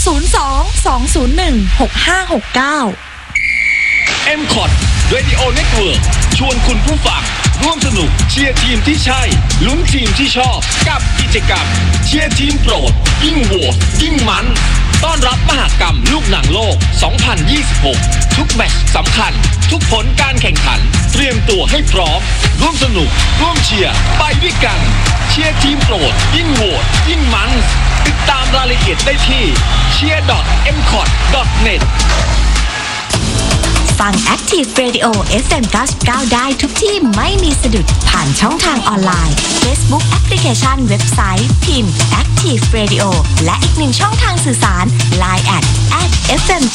M-KOT Radio Network ชวนคุณผู้ฟังร่วมสนุกเชียร์ทีมที่ใช่ลุ้นทีมที่ชอบกับกิจกรรมเชียร์ทีมโปรดยิ่งโหวตยิ่งมันต้อนรับมหกรรมลูกหนังโลก 2026 ทุกแมตช์สำคัญทุกผลการแข่งขันเตรียมตัวให้พร้อมร่วมสนุกร่วมเชียร์ไปด้วยกันเชียร์ทีมโปรดยิ่งโหวตยิ่งมันติดตามรายละเอียดได้ที่ cheer.mkot.net ฟัง Active Radio FM 99 ได้ทุกที่ไม่มีสะดุดผ่านช่องทางออนไลน์ Facebook แอปพลิเคชันเว็บไซต์พิมพ์ Active Radio และอีกหนึ่งช่องทางสื่อสาร Line @FM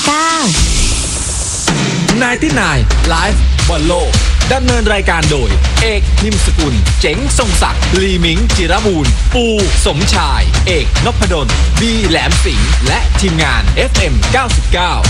99 99 Live บอลโลกดำเนินรายการโดยเอกนิมสกุลเจ๋งทรงศักดิ์ลีมิงจิรบูรณ์ปูสมชายเอกนพดลบีแหลมสิงห์และทีมงาน FM 99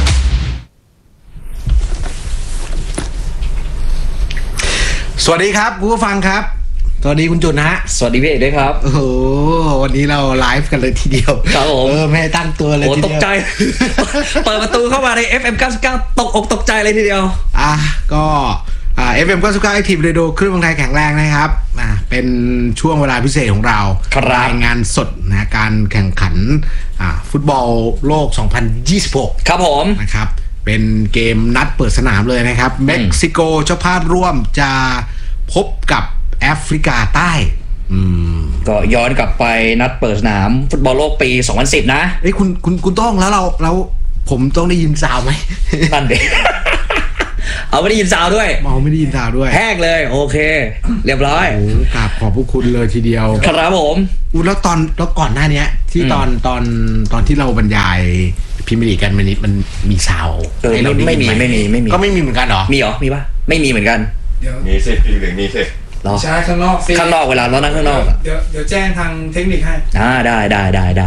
สวัสดีครับคุณผู้ฟังครับสวัสดีคุณจุนนะฮะสวัสดีพี่เอกด้วยครับโอ้โหวันนี้เราไลฟ์กันเลยทีเดียวครับผมไม่ให้ตั้งตัวเลยทีเดียวตกใจ เปิดประตูเข้ามาใน FM 99 ตกอกตกใจเลยทีเดียวก็FM 99 Active Radio คลื่นเมืองไทยแข็งแรงนะครับเป็นช่วงเวลาพิเศษของเรารายงานสดนะการแข่งขันฟุตบอลโลก 2026 ครับผมนะครับเป็นเกมนัดเปิดสนามเลยนะครับเม็กซิโกเจ้าภาพร่วมจะพบกับแอฟริกาใต้ก็ย้อนกลับไปนัดเปิดสนามฟุตบอลโลกปี 2010 นะเอ้ยคุณต้องแล้วผมต้องได้ยินซาวไหมนั่นเด็กเอาไม่ได้ยินซาวด้วยไม่ได้ยินซาวด้วยแห้งเลยโอเคเรียบร้อยโอ้กราบขอบพระคุณเลยทีเดียวครับผมแล้วก่อนหน้านี้ที่ตอนที่เราบรรยายพรีเมียร์ลีกกันมันมีซาวให้เราไม่มีก็ไม่มีเหมือนกันหรอมีเหรอมีปะไม่มีเหมือนกันมีสิพรีเมียร์ลีกมีสิใช่ข้างนอกข้างนอกเวลาเรานั่งข้างนอกเดี๋ยวแจ้งทางเทคนิคให้ได้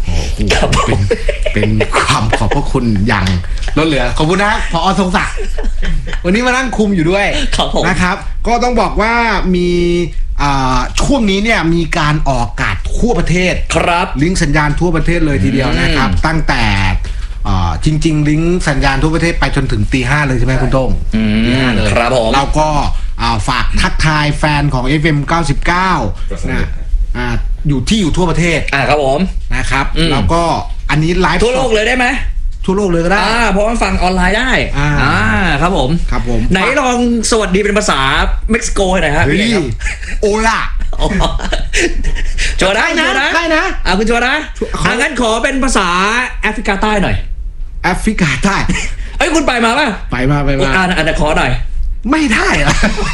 เป็นความขอบพระคุณอย่างล้นเหลือขอบคุณนะผอ.ทรงศักดิ์วันนี้มานั่งคุมอยู่ด้วยนะครับก็ต้องบอกว่ามีช่วงนี้เนี่ยมีการออกอากาศทั่วประเทศครับลิงก์สัญญาณทั่วประเทศเลยทีเดียวนะครับตั้งแต่จริงๆลิงก์สัญญาณทั่วประเทศไปจนถึง 5:00 เลยใช่ไหมคุณโต้ง 5:00 เลยครับผมเราก็ฝากทักทายแฟนของ FM 99นะอยู่ทั่วประเทศครับผมนะครับแล้วก็อันนี้ไลฟ์ทั่วโลกเลยได้ไหมทั่วโลกเลยก็ได้เพราะว่าฟังออนไลน์ได้ครับผมไหนลองสวัสดีเป็นภาษาเม็กซิโกหน่อยครับพี่ครับโอล่าจวได้นะคุณจวนะงั้นขอเป็นภาษาแอฟริกาใต้หน่อยแอฟริกาใต้เอ้ยคุณไปมาป่ะไปมาอันนั้นขอหน่อยไม่ได้อะ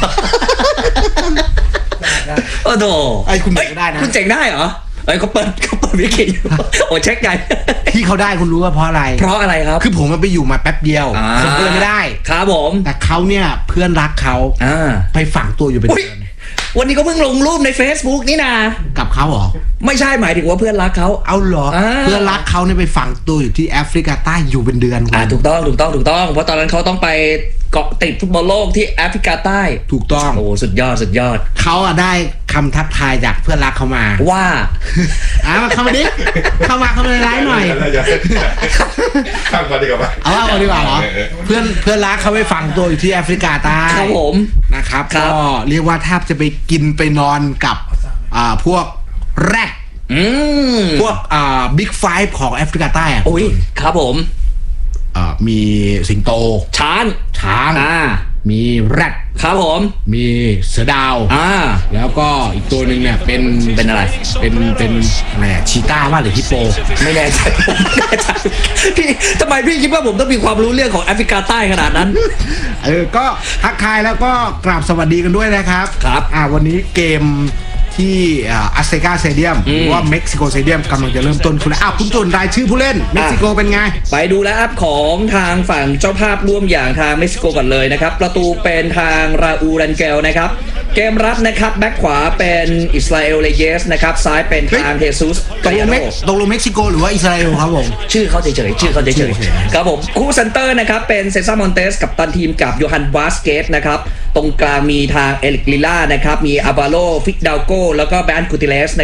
โอ้โหไอ้คุณเจ๋งได้นะคุณเจ๋งได้เหรอเอ้ยเขาเปิดวิกิอยู่โอ้เช็คใหญ่ที่เขาได้คุณรู้ว่าเพราะอะไรครับคือผมไปอยู่มาแป๊บเดียวผมก็เลยไม่ได้ครับผมแต่เขาเนี่ยเพื่อนรักเขาไปฝังตัวอยู่เป็นเดือนวันนี้ก็เพิ่งลงรูปใน Facebook นี่นะกับเขาเหรอไม่ใช่หมายถึงว่าเพื่อนรักเขาเอาเหรอเพื่อนรักเขาเนี่ยไปฝังตัวอยู่ที่แอฟริกาใต้อยู่เป็นเดือนถูกต้องเพราะตอนนั้นเขาต้องไปเกาะติดฟุตบอลโลกที่แอฟริกาใต้ถูกต้องโอ้สุดยอดเขาได้คำทักทายจากเพื่อนรักเขามาว่าเข้ามาดิเข้ามาในไลน์หน่อยข้ามมาดีกว่าเอาดีกว่าเหรอเพื่อนรักเขาไปฝังตัวอยู่ที่แอฟริกาใต้ครับผมนะครับก็เรียกว่าแทบจะไปกินไปนอนกับพวกแรดพวกบิ๊กไฟฟ์ของแอฟริกาใต้โอ้ยครับผมมีสิงโตช้างมีแรดครับผมมีเสือดาวแล้วก็อีกตัวหนึ่งเนี่ยเป็นอะไรเป็นชีต้าว่าหรือฮิปโปไม่แน่ใจพี่ทำไมพี่คิดว่าผมต้องมีความรู้เรื่องของแอฟริกาใต้ขนาดนั้นก็ทักทายแล้วก็กราบสวัสดีกันด้วยนะครับวันนี้เกมที่อัสเซกาสเตเดียมหรือว่าเม็กซิโกสเตเดียมกำลังจะเริ่มต้นคุณคุณตุนรายชื่อผู้เล่นเม็กซิโกเป็นไงไปดูแล้วครับของทางฝั่งเจ้าภาพร่วมอย่างทางเม็กซิโกก่อนเลยนะครับประตูเป็นทางราอูรันเกลนะครับเกมรับนะครับแบ็คขวาเป็นอิสราเอลเลเยสนะครับซ้ายเป็นทางเฮซุสตกลงเม็กซิโกหรือว่าอิสราเอลครับผมชื่อเขาเฉยครับผมคู่เซนเตอร์นะครับเป็นเซซ่ามอนเตสกับตันทีมกับโยฮันวาสเกสนะครับตรงกลางมีทางเอลิกลิล่านะครับมีอาบาโลฟิกดาวโกแล้วก็แบนคูติเลสนะครับ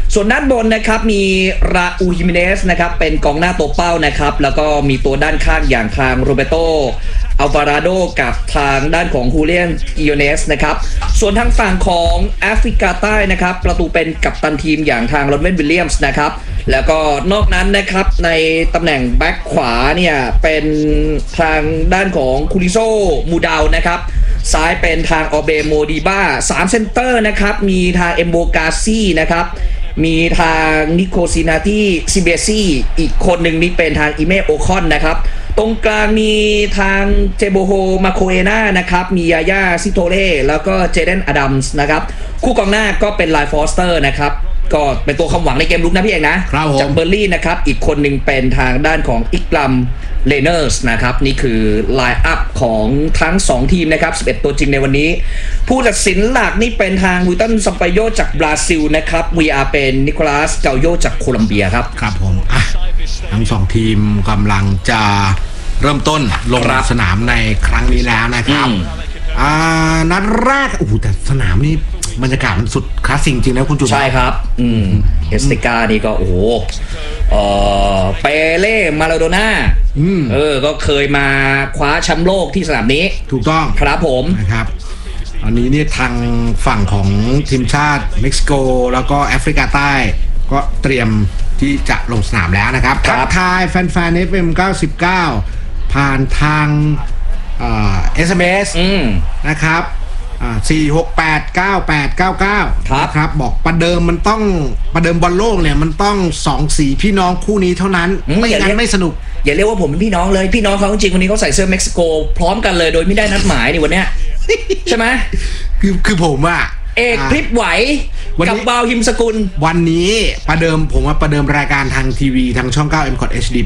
ส่วนด้านบนนะครับมีราอูฮิเมเนสนะครับเป็นกองหน้าตัวเป้านะครับแล้วก็มีตัวด้านข้างอย่างทางโรเบโตอัลวาราโดกับทางด้านของฮูเลียนกิโยเนสนะครับส่วนทางฝั่งของแอฟริกาใต้นะครับประตูเป็นกัปตันทีมอย่างทางโรเวนวิลเลียมส์นะครับแล้วก็นอกนั้นนะครับในตำแหน่งแบ็คขวาเนี่ยเป็นทางด้านของคูริโซมูดาวนะครับซ้ายเป็นทางออเบโมดีบ้า3เซนเตอร์นะครับมีทางเอมโบกาซี่นะครับมีทางนิโคซินาติซิเบซี่อีกคนหนึ่งนี่เป็นทางอิเมโอคอนนะครับตรงกลางมีทางเจโบโฮมาโคเอนานะครับมียาย่าซิโตเล่แล้วก็เจเดนอดัมส์นะครับคู่กองหน้าก็เป็นไลฟ์ฟอสเตอร์นะครับก็เป็นตัวความหวังในเกมลุกนะพี่เอกนะครับจากเบอร์ลี่นะครับอีกคนหนึ่งเป็นทางด้านของอิกลัมเลเนอร์สนะครับนี่คือไลน์อัพของทั้ง2ทีมนะครับ11ตัวจริงในวันนี้ผู้ตัดสินหลักนี่เป็นทางวิลตันซัมปายโยจากบราซิลนะครับ VR เป็นนิโคลัสเกาโยจากโคลัมเบียครับครับผมทั้ง2ทีมกำลังจะเริ่มต้นลงสนามในครั้งนี้แล้วนะครับนัดแรกโอ้โหแต่สนามนี่บรรยากาศมันสุดคลาสสิกจริงนะคุณจุ๊บใช่ครับเอสเตกานี่ก็โอ้โหเปเล่มาราโดน่าก็เคยมาคว้าแชมป์โลกที่สนามนี้ถูกต้องครับผมนะครับตอนนี้เนี่ยทางฝั่งของทีมชาติเม็กซิโกแล้วก็แอฟริกาใต้ก็เตรียมที่จะลงสนามแล้วนะครับทักทายแฟนๆ FM 99ผ่านทางSMS นะครับ4689899ครับบอกประเดิมมันต้องประเดิมบอลโลกเนี่ยมันต้อง2สีพี่น้องคู่นี้เท่านั้นไม่งั้นไม่สนุกอย่าเรียกว่าผมเป็นพี่น้องเลยพี่น้องเขาจริงๆคนนี้เขาใส่เสื้อเม็กซิโกพร้อมกันเลยโดยไม่ได้นัดหมายนี่วันเนี้ยใช่ไหมคือผมอะเอกพริบไหวกับบาวฮิมสกุลวันนี้ประเดิมผมว่าประเดิมรายการทางทีวีทางช่อง9 M Code HD